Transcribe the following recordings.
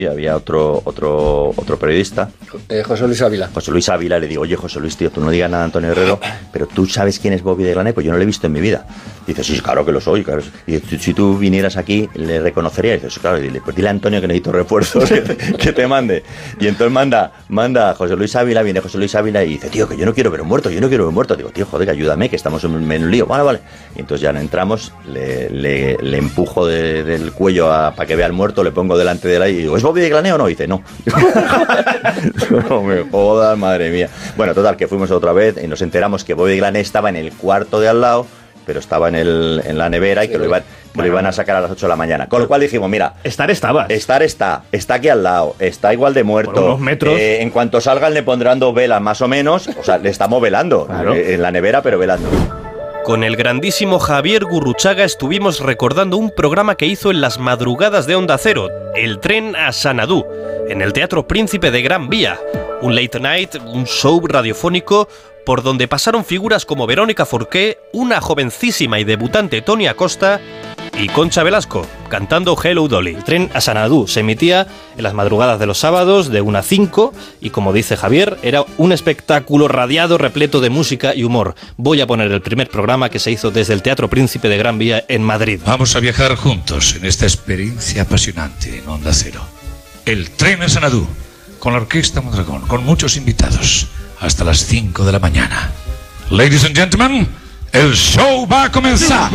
Y había otro periodista, José Luis Ávila. José Luis Ávila, le digo, oye, José Luis, tío, tú no digas nada a Antonio Herrero, pero tú sabes quién es Bobby de Glané, pues yo no lo he visto en mi vida. Dice, sí, claro que lo soy, claro. Y dice, si tú vinieras aquí, le reconocerías. Y dice, claro, y dile, pues dile a Antonio que necesito refuerzos, que te mande. Y entonces manda a José Luis Ávila, viene José Luis Ávila y dice, tío, que yo no quiero ver un muerto. Digo, tío, joder, que ayúdame, que estamos en un lío. Vale. Y entonces ya entramos, le empujo del cuello para que vea al muerto, le pongo delante de él y digo, ¿es Bobby de Glané o no? Y dice, no. No me jodas, madre mía. Bueno, total, que fuimos otra vez y nos enteramos que Bobby de Glané estaba en el cuarto de al lado, pero estaba en la nevera y que lo iban a sacar a las 8 de la mañana. Con lo cual dijimos, mira... Estar está aquí al lado, está igual de muerto. Por unos metros. En cuanto salgan le pondrán 2 velas más o menos, o sea, le estamos velando, claro, en la nevera, pero velando. Con el grandísimo Javier Gurruchaga estuvimos recordando un programa que hizo en las madrugadas de Onda Cero, El tren a Sanadú, en el Teatro Príncipe de Gran Vía. Un late night, un show radiofónico por donde pasaron figuras como Verónica Forqué, una jovencísima y debutante Toni Acosta y Concha Velasco, cantando Hello Dolly. El tren a Sanadú se emitía en las madrugadas de los sábados de 1 a 5 y, como dice Javier, era un espectáculo radiado repleto de música y humor. Voy a poner el primer programa que se hizo desde el Teatro Príncipe de Gran Vía en Madrid. Vamos a viajar juntos en esta experiencia apasionante en Onda Cero. El tren a Sanadú, con la Orquesta Mondragón, con muchos invitados, hasta las 5 de la mañana. Ladies and gentlemen, el show va a comenzar.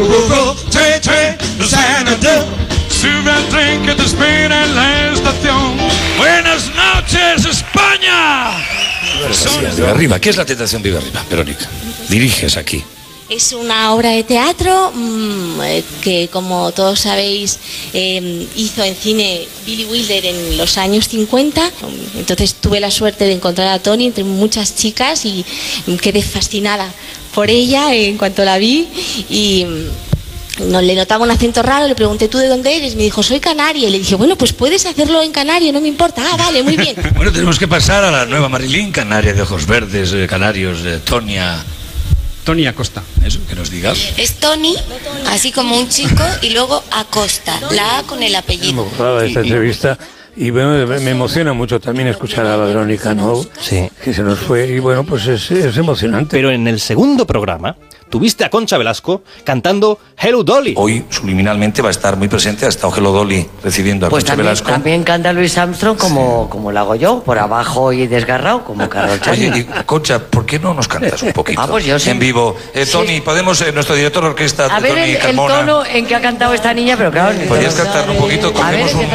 Sube al tren que te espera en la estación. Buenas noches, España. Viva Arriba. ¿Qué es la Tentación Viva Arriba, Verónica? Diriges aquí. Es una obra de teatro que, como todos sabéis, hizo en cine Billy Wilder en los años 50. Entonces tuve la suerte de encontrar a Toni entre muchas chicas y quedé fascinada por ella en cuanto la vi y le notaba un acento raro. Le pregunté, ¿tú de dónde eres? Me dijo, soy canaria. Y le dije, bueno, pues puedes hacerlo en canario, no me importa. Ah, vale, muy bien. Bueno, tenemos que pasar a la nueva Marilyn, canaria de ojos verdes, canarios, Toni Acosta, eso, que nos digas. Es Toni, así como un chico, y luego Acosta, la A con el apellido. Me gustaba esta entrevista y bueno, me emociona mucho también escuchar a Verónica, ¿no? Sí. Que se nos fue y bueno, pues es emocionante. Pero en el segundo programa tuviste a Concha Velasco cantando Hello Dolly. Hoy subliminalmente va a estar muy presente, ha estado Hello Dolly recibiendo a pues Concha Velasco. También canta Louis Armstrong como lo hago yo, por abajo y desgarrado, como Carol Channing. Oye, y Concha, ¿por qué no nos cantas un poquito? Pues yo sí. En vivo. Toni, podemos, nuestro director de orquesta, a ver Toni el Carmona. tono en que ha cantado esta niña, pero claro... ¿Podrías cantar un poquito? Cogemos un